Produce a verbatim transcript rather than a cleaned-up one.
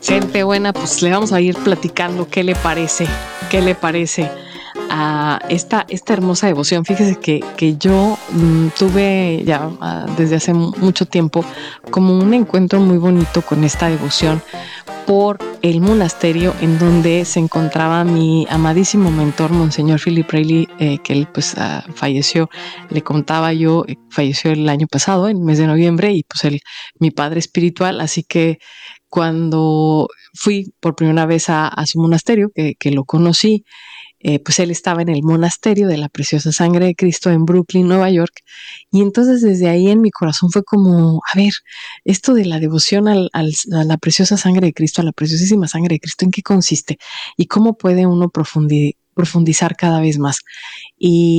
Gente buena, pues le vamos a ir platicando qué le parece, qué le parece a esta, esta hermosa devoción. Fíjese que, que yo mmm, tuve ya uh, desde hace mucho tiempo como un encuentro muy bonito con esta devoción por el monasterio en donde se encontraba mi amadísimo mentor, Monseñor Philip Reilly, eh, que él pues uh, falleció, le contaba yo, eh, falleció el año pasado, en el mes de noviembre, y pues él, mi padre espiritual, así que cuando fui por primera vez a, a su monasterio, que, que lo conocí, eh, pues él estaba en el monasterio de la Preciosa Sangre de Cristo en Brooklyn, Nueva York, y entonces desde ahí en mi corazón fue como, a ver, esto de la devoción al, al, a la Preciosa Sangre de Cristo, a la Preciosísima Sangre de Cristo, ¿en qué consiste? ¿Y cómo puede uno profundi- profundizar cada vez más? Y